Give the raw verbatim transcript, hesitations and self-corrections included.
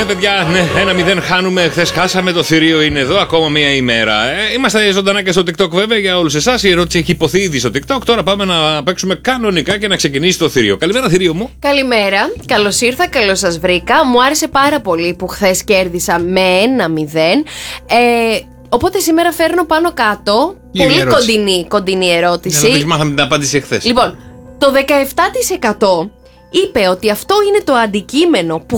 παιδιά, ναι, ένα μηδέν χάνουμε. Χθες χάσαμε, το θηρίο είναι εδώ, ακόμα μία ημέρα. Ε, είμαστε ζωντανά και στο TikTok, βέβαια, για όλους εσάς. Η ερώτηση έχει υποθεί ήδη στο TikTok. Τώρα πάμε να παίξουμε κανονικά και να ξεκινήσει το θηρίο. Καλημέρα, θηρίο μου. Καλημέρα, καλώς ήρθα, καλώς σας βρήκα. Μου άρεσε πάρα πολύ που χθες κέρδισα με ένα μηδέν. Ε, οπότε σήμερα φέρνω πάνω κάτω. Η πολύ ερώτηση. κοντινή, κοντινή ερώτηση. Δεν μάθαμε την απάντηση εχθές. Λοιπόν, το δεκαεπτά τοις εκατό είπε ότι αυτό είναι το αντικείμενο που